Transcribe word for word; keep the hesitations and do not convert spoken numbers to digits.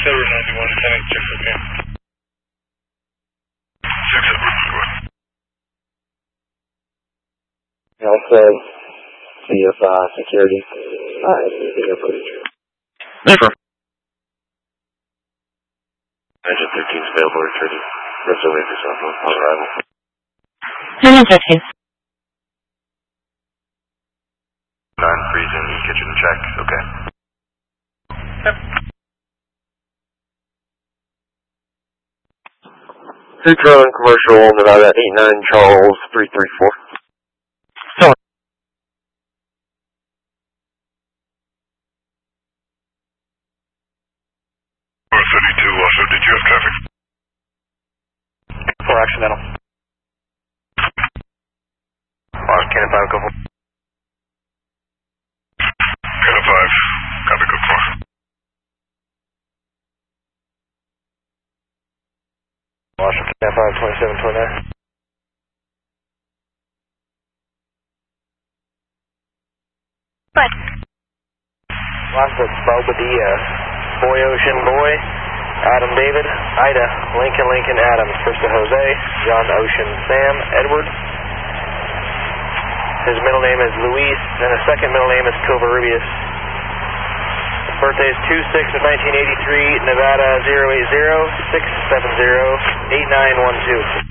Silver ninety-one, Lieutenant six, okay. six, go ahead. Alpha, C F I security. Alright, video footage. Never. Engine thirteen is available, returning. Rest away for South on arrival. Engine thirteen. nine freezing, kitchen check, okay. Yep. Citron Commercial, Nevada eight nine Charles three three four. Sorry. thirty-two, also, did you have traffic? four accidental. On Cannon five, go for. Cannon five, copy, go for. Washington Cannon five, twenty-seven twenty-nine. What? Lots of Bobadilla. Boy Ocean Boy, Adam David, Ida, Lincoln Lincoln Adams, Krista Jose, John Ocean Sam, Edward. His middle name is Luis, and his second middle name is Covarrubias. His birthday is two six of nineteen eighty-three, Nevada zero eight zero six seven zero eight nine one two.